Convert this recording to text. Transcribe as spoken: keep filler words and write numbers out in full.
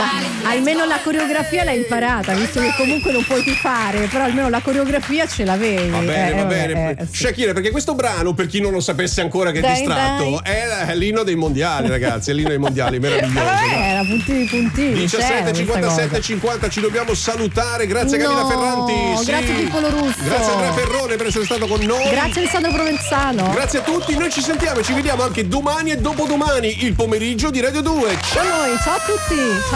almeno la coreografia l'hai imparata, visto che comunque non puoi fare, però almeno la coreografia ce l'avevi. Va bene, eh, va vabbè, bene. eh, sì. Shakira, perché questo brano, per chi non lo sapesse ancora che è Dai, distratto, dai. è l'inno dei mondiali, ragazzi, è l'inno dei mondiali, meraviglioso. Vabbè, era puntini puntini. diciassette cinquantasette cinquanta, ci dobbiamo salutare. Grazie a Camilla No, Ferranti. Sì. grazie Piccolo Russo. Grazie a Andrea Ferrone per essere stato con noi. Grazie Alessandro Provenzano. Grazie a tutti, noi ci sentiamo e ci vediamo anche domani e dopodomani il pomeriggio di Radio due. Ciao! Ciao a tutti. Ciao.